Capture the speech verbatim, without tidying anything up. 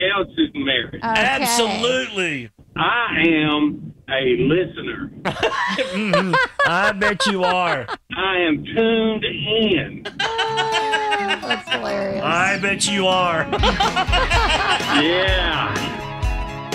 else is married. Okay. Absolutely. I am a listener. Mhm. I bet you are. I am tuned in. That's hilarious. I bet you are. Yeah.